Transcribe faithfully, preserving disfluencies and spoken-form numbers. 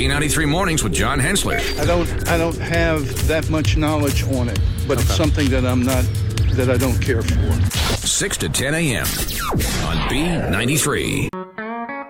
B ninety-three Mornings with John Hensler. I don't I don't have that much knowledge on it, but okay. It's something that I'm not that I don't care for. six to ten a.m. on B ninety-three.